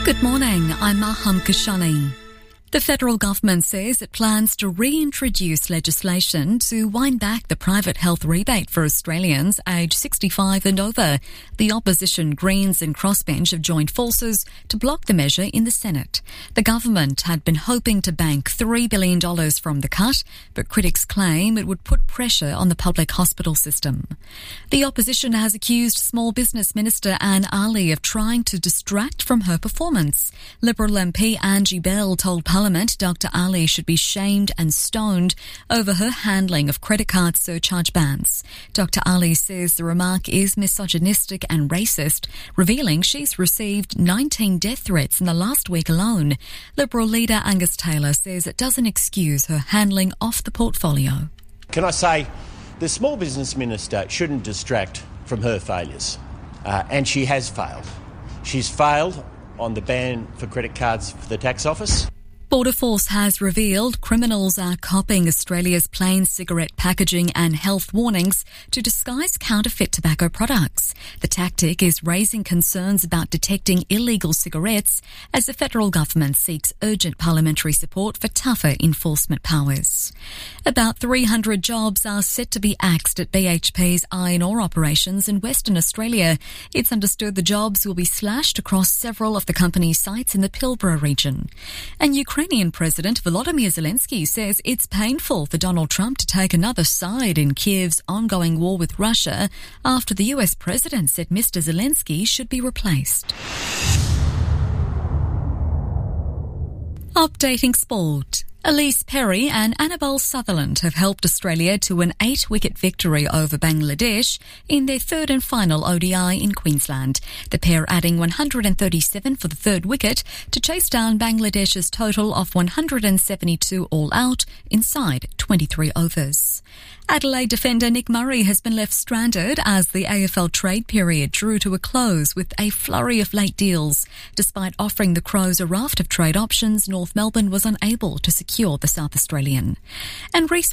Good morning, I'm Maham Kashani. The federal government says it plans to reintroduce legislation to wind back the private health rebate for Australians aged 65 and over. The opposition Greens and Crossbench have joined forces to block the measure in the Senate. The government had been hoping to bank $3 billion from the cut, but critics claim it would put pressure on the public hospital system. The opposition has accused Small Business Minister Anne Aly of trying to distract from her performance. Liberal MP Angie Bell told Parliament Dr. Aly should be shamed and stoned over her handling of credit card surcharge bans. Dr. Aly says the remark is misogynistic and racist, revealing she's received 19 death threats in the last week alone. Liberal leader Angus Taylor says it doesn't excuse her handling off the portfolio. Can I say the Small Business Minister shouldn't distract from her failures, and she has failed. She's failed on the ban for credit cards for the tax office. Border Force has revealed criminals are copying Australia's plain cigarette packaging and health warnings to disguise counterfeit tobacco products. The tactic is raising concerns about detecting illegal cigarettes as the federal government seeks urgent parliamentary support for tougher enforcement powers. About 300 jobs are set to be axed at BHP's iron ore operations in Western Australia. It's understood the jobs will be slashed across several of the company's sites in the Pilbara region. And Ukrainian President Volodymyr Zelensky says it's painful for Donald Trump to take another side in Kiev's ongoing war with Russia after the US president said Mr. Zelensky should be replaced. Updating sport. Elise Perry and Annabelle Sutherland have helped Australia to an 8-wicket victory over Bangladesh in their third and final ODI in Queensland. The pair adding 137 for the third wicket to chase down Bangladesh's total of 172 all out inside 23 overs. Adelaide defender Nick Murray has been left stranded as the AFL trade period drew to a close with a flurry of late deals. Despite offering the Crows a raft of trade options, North Melbourne was unable to secure the South Australian. And Reece